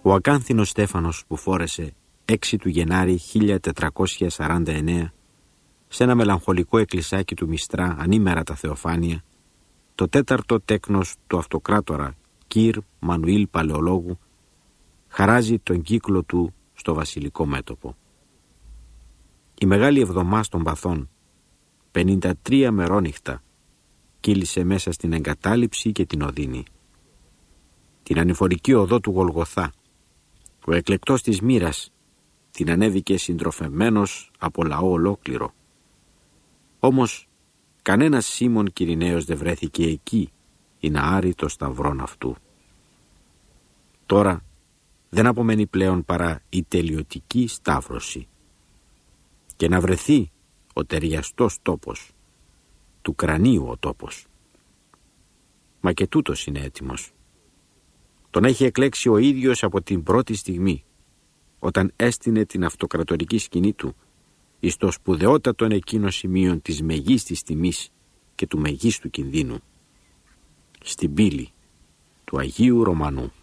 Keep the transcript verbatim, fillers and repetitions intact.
Ο ακάνθινος Στέφανος που φόρεσε έξι του Γενάρη χίλια τετρακόσια σαράντα εννέα σε ένα μελαγχολικό εκκλησάκι του Μιστρά ανήμερα τα Θεοφάνεια, το τέταρτο τέκνος του αυτοκράτορα Κυρ Μανουήλ Παλαιολόγου, χαράζει τον κύκλο του στο βασιλικό μέτωπο. Η Μεγάλη Εβδομάς των Παθών, πενήντα τρία μερόνυχτα, κύλησε μέσα στην εγκατάλειψη και την οδύνη. Την ανηφορική οδό του Γολγοθά, ο εκλεκτός της μοίρας, την ανέβηκε συντροφευμένος από λαό ολόκληρο. Όμως κανένας Σίμων Κυριναίος δεν βρέθηκε εκεί ή να άρει το σταυρόν αυτού. Τώρα δεν απομένει πλέον παρά η τελειωτική σταύρωση και να βρεθεί ο ταιριαστός τόπος, του κρανίου ο τόπος. Μα και τούτος είναι έτοιμος. Τον έχει εκλέξει ο ίδιος από την πρώτη στιγμή, όταν έστεινε την αυτοκρατορική σκηνή του εις το σπουδαιότατον εκείνο σημείο της μεγίστης τιμής και του μεγίστου κινδύνου, στην πύλη του Αγίου Ρωμανού.